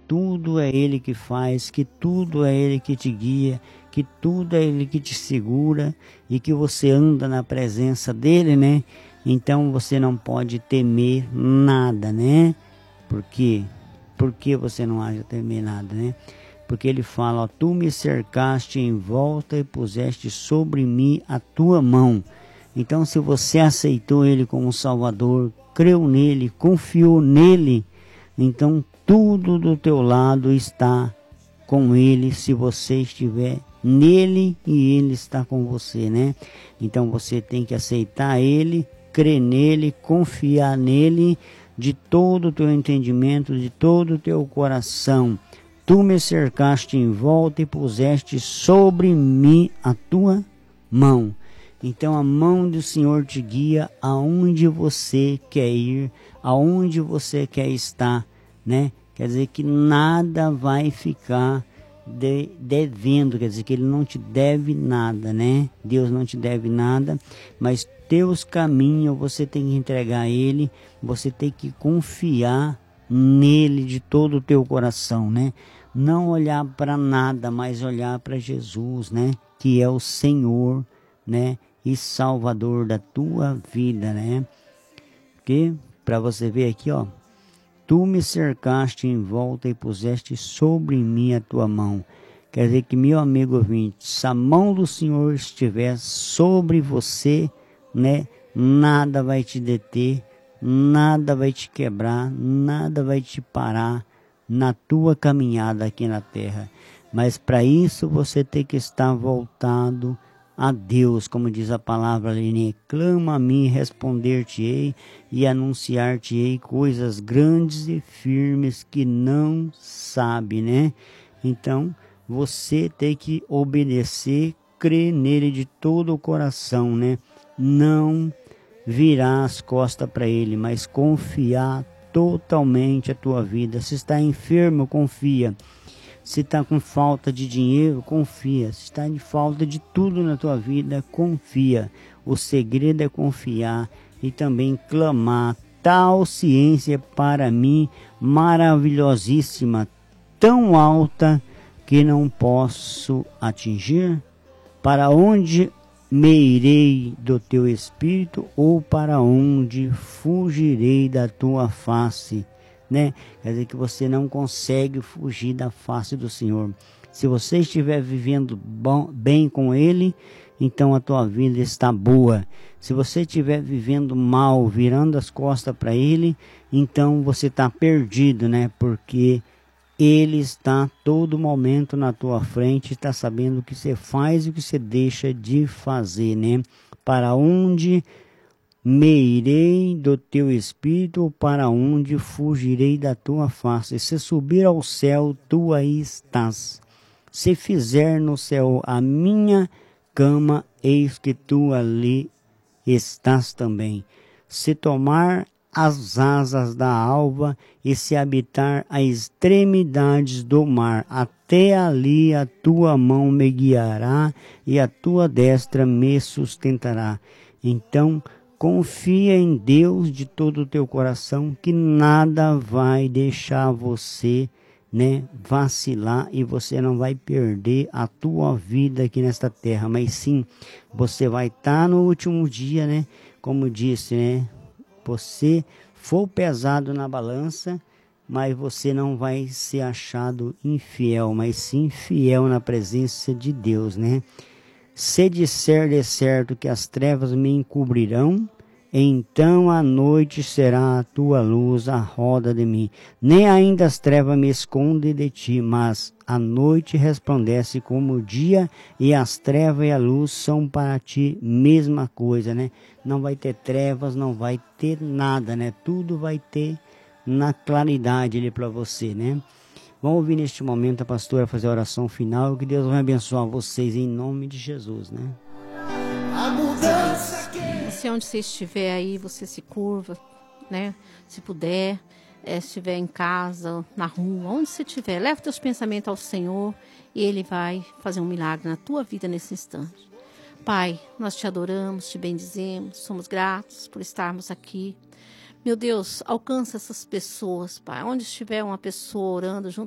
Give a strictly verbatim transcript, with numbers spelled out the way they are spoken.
tudo é Ele que faz, que tudo é Ele que te guia, que tudo é Ele que te segura e que você anda na presença dEle, né? Então você não pode temer nada, né? Por quê? Por que você não há de temer nada, né? Porque Ele fala, ó, tu me cercaste em volta e puseste sobre mim a tua mão. Então, se você aceitou Ele como Salvador, creu nele, confiou nele, então tudo do teu lado está com Ele, se você estiver nele e Ele está com você, né? Então você tem que aceitar Ele, crer nele, confiar nele de todo o teu entendimento, de todo o teu coração. Tu me cercaste em volta e puseste sobre mim a tua mão. Então a mão do Senhor te guia aonde você quer ir, aonde você quer estar, né? Quer dizer que nada vai ficar de, devendo, quer dizer que Ele não te deve nada, né? Deus não te deve nada, mas teus caminhos você tem que entregar a Ele, você tem que confiar nele de todo o teu coração, né? Não olhar para nada, mas olhar para Jesus, né? Que é o Senhor, né? E Salvador da tua vida, né? Porque, para você ver aqui, ó, tu me cercaste em volta e puseste sobre mim a tua mão. Quer dizer que, meu amigo ouvinte, se a mão do Senhor estiver sobre você, né? Nada vai te deter, nada vai te quebrar, nada vai te parar na tua caminhada aqui na terra. Mas para isso você tem que estar voltado a Deus, como diz a palavra ali, né? Clama a mim, responder-te-ei e anunciar-te-ei coisas grandes e firmes que não sabe, né? Então, você tem que obedecer, crer nele de todo o coração, né? Não virar as costas para ele, mas confiar totalmente a tua vida. Se está enfermo, confia. Se está com falta de dinheiro, confia. Se está de falta de tudo na tua vida, confia. O segredo é confiar e também clamar. Tal ciência para mim maravilhosíssima, tão alta que não posso atingir. Para onde me irei do teu espírito, ou para onde fugirei da tua face? Né? Quer dizer que você não consegue fugir da face do Senhor. Se você estiver vivendo bom, bem com Ele, então a tua vida está boa. Se você estiver vivendo mal, virando as costas para Ele, então você está perdido, né? Porque Ele está todo momento na tua frente, está sabendo o que você faz e o que você deixa de fazer, né? Para onde me irei do teu espírito, ou para onde fugirei da tua face? Se subir ao céu, tu aí estás. Se fizer no céu a minha cama, eis que tu ali estás também. Se tomar as asas da alva e se habitar as extremidades do mar, até ali a tua mão me guiará e a tua destra me sustentará. Então, confia em Deus de todo o teu coração, que nada vai deixar você, né, vacilar, e você não vai perder a tua vida aqui nesta terra, mas sim, você vai estar tá no último dia, né, como disse, né, você for pesado na balança, mas você não vai ser achado infiel, mas sim fiel na presença de Deus, né? Se disser de certo que as trevas me encobrirão, então a noite será a tua luz à roda de mim. Nem ainda as trevas me escondem de ti, mas a noite resplandece como o dia, e as trevas e a luz são para ti mesma coisa, né? Não vai ter trevas, não vai ter nada, né? Tudo vai ter na claridade ali para você, né? Vamos ouvir neste momento a pastora fazer a oração final, que Deus vai abençoar vocês em nome de Jesus, né? A mudança que... Você, onde você estiver aí, você se curva, né? Se puder, é, se estiver em casa, na rua, onde você estiver, leva teus pensamentos ao Senhor e Ele vai fazer um milagre na tua vida nesse instante. Pai, nós te adoramos, te bendizemos, somos gratos por estarmos aqui. Meu Deus, alcança essas pessoas, Pai. Onde estiver uma pessoa orando junto